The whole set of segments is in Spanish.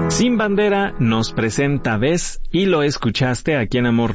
Sin Bandera nos presenta Ves y lo escuchaste aquí en Amor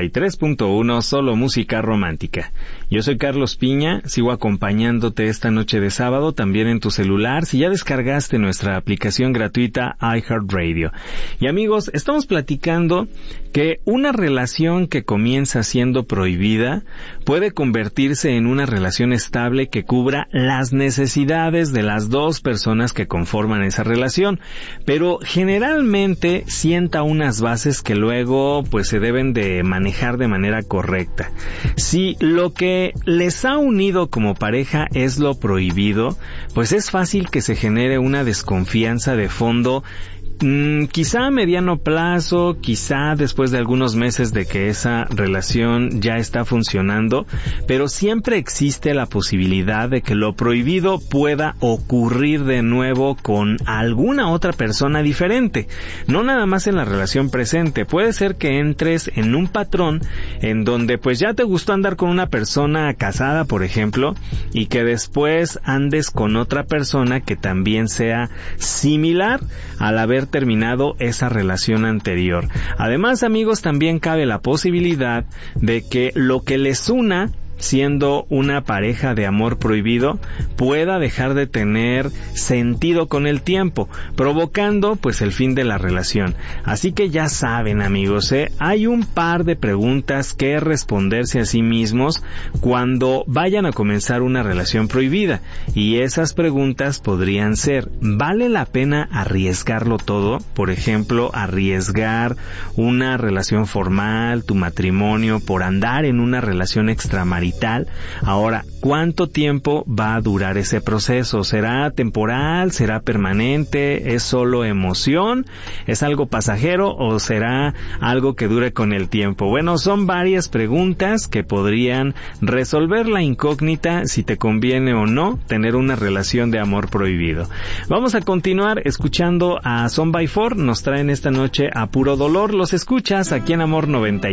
93.1, solo música romántica. Yo soy Carlos Piña, sigo acompañándote esta noche de sábado también en tu celular si ya descargaste nuestra aplicación gratuita iHeartRadio. Y amigos, estamos platicando que una relación que comienza siendo prohibida puede convertirse en una relación estable que cubra las necesidades de las dos personas que conforman esa relación, pero generalmente sienta unas bases que luego pues se deben de manejar de manera correcta. Si lo que les ha unido como pareja es lo prohibido, pues es fácil que se genere una desconfianza de fondo, quizá a mediano plazo, quizá después de algunos meses de que esa relación ya está funcionando, pero siempre existe la posibilidad de que lo prohibido pueda ocurrir de nuevo con alguna otra persona diferente. No nada más en la relación presente, puede ser que entres en un patrón en donde pues ya te gustó andar con una persona casada, por ejemplo, y que después andes con otra persona que también sea similar al haber terminado esa relación anterior. Además, amigos, también cabe la posibilidad de que lo que les una, siendo una pareja de amor prohibido, pueda dejar de tener sentido con el tiempo, provocando pues el fin de la relación. Así que ya saben, amigos, hay un par de preguntas que responderse a sí mismos cuando vayan a comenzar una relación prohibida, y esas preguntas podrían ser: ¿vale la pena arriesgarlo todo? Por ejemplo, arriesgar una relación formal, tu matrimonio, por andar en una relación extramarital. Ahora, ¿cuánto tiempo va a durar ese proceso? ¿Será temporal? ¿Será permanente? ¿Es solo emoción? ¿Es algo pasajero? ¿O será algo que dure con el tiempo? Bueno, son varias preguntas que podrían resolver la incógnita si te conviene o no tener una relación de amor prohibido. Vamos a continuar escuchando a Son by Four. Nos traen esta noche A Puro Dolor. Los escuchas aquí en Amor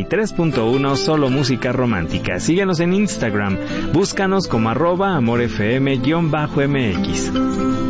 93.1, solo música romántica. Síguenos en Instagram, búscanos como @amorfm_mx.